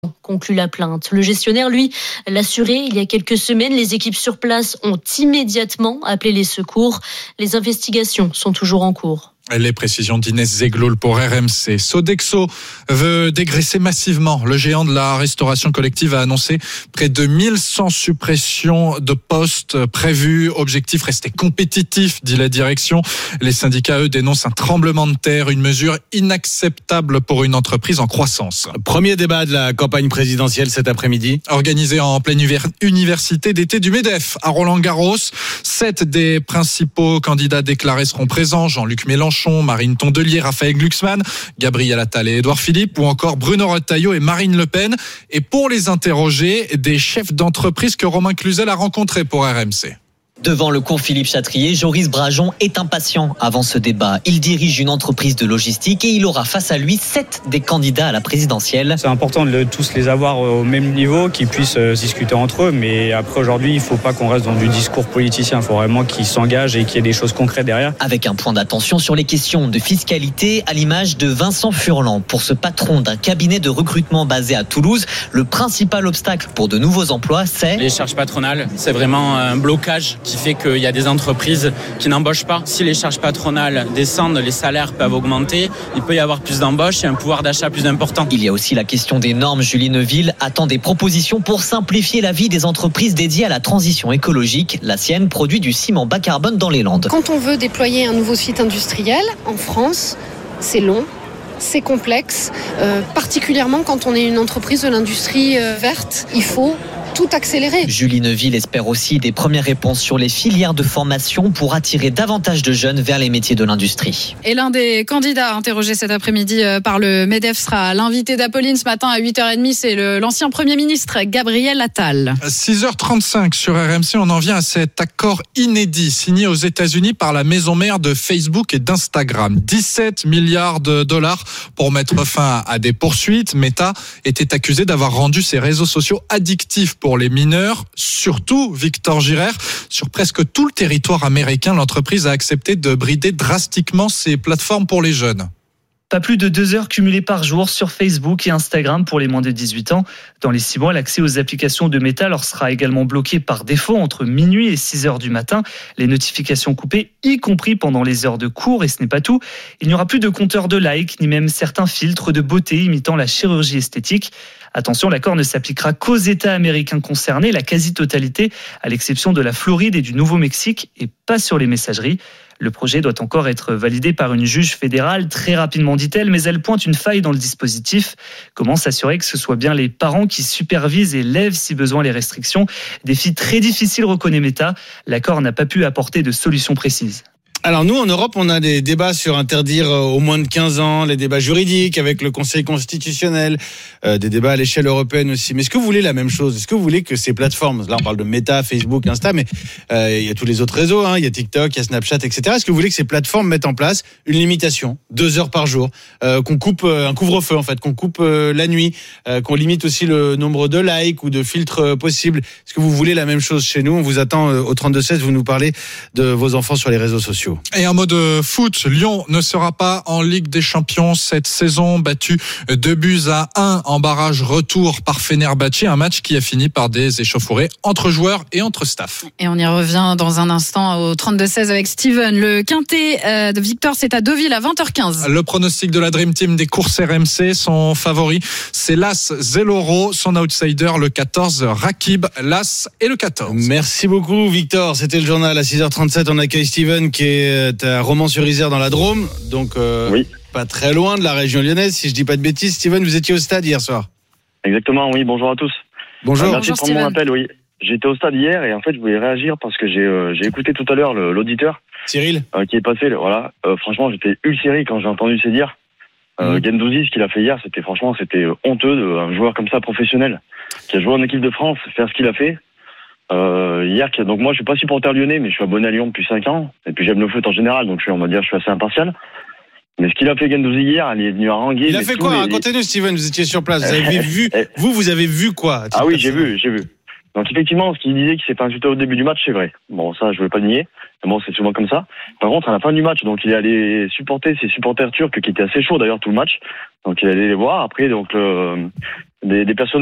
conclut la plainte. Le gestionnaire, lui, l'assurait il y a quelques semaines. Les équipes sur place ont immédiatement appelé les secours. Les investigations sont toujours en cours. Les précisions d'Inès Zegloul pour RMC. Sodexo veut dégraisser massivement. Le géant de la restauration collective a annoncé près de 1100 suppressions de postes prévues. Objectif, rester compétitif, dit la direction. Les syndicats, eux, dénoncent un tremblement de terre, une mesure inacceptable pour une entreprise en croissance. Premier débat de la campagne présidentielle cet après-midi. Organisé en pleine université d'été du MEDEF à Roland-Garros. 7 des principaux candidats déclarés seront présents. Jean-Luc Mélenchon, Marine Tondelier, Raphaël Glucksmann, Gabriel Attal et Édouard Philippe, ou encore Bruno Retailleau et Marine Le Pen. Et pour les interroger, des chefs d'entreprise que Romain Cluzel a rencontrés pour RMC. Devant le cours Philippe Chatrier, Joris Brajon est impatient avant ce débat. Il dirige une entreprise de logistique et il aura face à lui 7 des candidats à la présidentielle. C'est important de tous les avoir au même niveau, qu'ils puissent discuter entre eux. Mais après, aujourd'hui, il ne faut pas qu'on reste dans du discours politicien. Il faut vraiment qu'ils s'engagent et qu'il y ait des choses concrètes derrière. Avec un point d'attention sur les questions de fiscalité, à l'image de Vincent Furlan. Pour ce patron d'un cabinet de recrutement basé à Toulouse, le principal obstacle pour de nouveaux emplois, c'est les charges patronales. C'est vraiment un blocage qui fait qu'il y a des entreprises qui n'embauchent pas. Si les charges patronales descendent, les salaires peuvent augmenter, il peut y avoir plus d'embauches et un pouvoir d'achat plus important. Il y a aussi la question des normes. Julie Neuville attend des propositions pour simplifier la vie des entreprises dédiées à la transition écologique. La sienne produit du ciment bas carbone dans les Landes. Quand on veut déployer un nouveau site industriel en France, c'est long. C'est complexe, particulièrement quand on est une entreprise de l'industrie verte. Il faut tout accélérer. Julie Neuville espère aussi des premières réponses sur les filières de formation pour attirer davantage de jeunes vers les métiers de l'industrie. Et l'un des candidats interrogés cet après-midi par le MEDEF sera l'invité d'Apolline ce matin à 8h30. C'est l'ancien Premier ministre Gabriel Attal. 6h35 sur RMC, on en vient à cet accord inédit signé aux États-Unis par la maison mère de Facebook et d'Instagram. 17 milliards de dollars pour mettre fin à des poursuites. Meta était accusé d'avoir rendu ses réseaux sociaux addictifs pour les mineurs, surtout Victor Giraire. Sur presque tout le territoire américain, l'entreprise a accepté de brider drastiquement ses plateformes pour les jeunes. Pas plus de 2 heures cumulées par jour sur Facebook et Instagram pour les moins de 18 ans. Dans les 6 mois, l'accès aux applications de Meta leur sera également bloqué par défaut entre minuit et 6 heures du matin. Les notifications coupées, y compris pendant les heures de cours, et ce n'est pas tout. Il n'y aura plus de compteurs de likes, ni même certains filtres de beauté imitant la chirurgie esthétique. Attention, l'accord ne s'appliquera qu'aux États américains concernés, la quasi-totalité, à l'exception de la Floride et du Nouveau-Mexique, et pas sur les messageries. Le projet doit encore être validé par une juge fédérale, très rapidement dit-elle, mais elle pointe une faille dans le dispositif. Comment s'assurer que ce soit bien les parents qui supervisent et lèvent si besoin les restrictions? Défi très difficile, reconnaît Meta. L'accord n'a pas pu apporter de solution précise. Alors nous, en Europe, on a des débats sur interdire aux moins de 15 ans, les débats juridiques avec le Conseil constitutionnel, des débats à l'échelle européenne aussi. Mais est-ce que vous voulez la même chose? Est-ce que vous voulez que ces plateformes, là on parle de Meta, Facebook, Insta, mais il y a tous les autres réseaux, il y a TikTok, il y a Snapchat, etc. Est-ce que vous voulez que ces plateformes mettent en place une limitation, 2 heures par jour, qu'on coupe un couvre-feu en fait, qu'on coupe la nuit, qu'on limite aussi le nombre de likes ou de filtres possibles? Est-ce que vous voulez la même chose chez nous? On vous attend au 32-16, vous nous parlez de vos enfants sur les réseaux sociaux. Et en mode foot, Lyon ne sera pas en Ligue des Champions cette saison, battu 2-1 en barrage retour par Fenerbahçe, un match qui a fini par des échauffourées entre joueurs et entre staff. Et on y revient dans un instant au 32-16 avec Steven. Le quintet de Victor, c'est à Deauville à 20h15. Le pronostic de la Dream Team des courses RMC, son favori, c'est l'As Zeloro, son outsider le 14 Rakib, l'As et le 14. Merci beaucoup Victor, c'était le journal à 6h37, on accueille Steven qui est à Romans-sur-Isère dans la Drôme, donc oui. Pas très loin de la région lyonnaise, si je dis pas de bêtises. Steven, vous étiez au stade hier soir? Exactement, oui, bonjour à tous. Bonjour. Merci de prendre mon appel, oui. J'étais au stade hier et en fait je voulais réagir parce que j'ai écouté tout à l'heure l'auditeur Cyril qui est passé, voilà. Franchement j'étais ulcéré quand j'ai entendu ses dires. Guendouzi, ce qu'il a fait hier, c'était honteux d'un joueur comme ça professionnel qui a joué en équipe de France, faire ce qu'il a fait. Hier, donc moi je suis pas supporter lyonnais, mais je suis abonné à Lyon depuis 5 ans, et puis j'aime le foot en général, donc je suis assez impartial. Mais ce qu'il a fait Guendouzi hier, il est venu haranguer. Il a fait quoi? Racontez-nous Steven, vous étiez sur place, vous avez vu, vous avez vu quoi? Ah oui, j'ai vu. Donc effectivement, ce qu'il disait qu'il s'est fait insulter au début du match, c'est vrai. Bon, ça je vais pas nier, mais bon, c'est souvent comme ça. Par contre, à la fin du match, donc il est allé supporter ses supporters turcs qui étaient assez chauds d'ailleurs tout le match. Donc il est allé les voir, après donc des personnes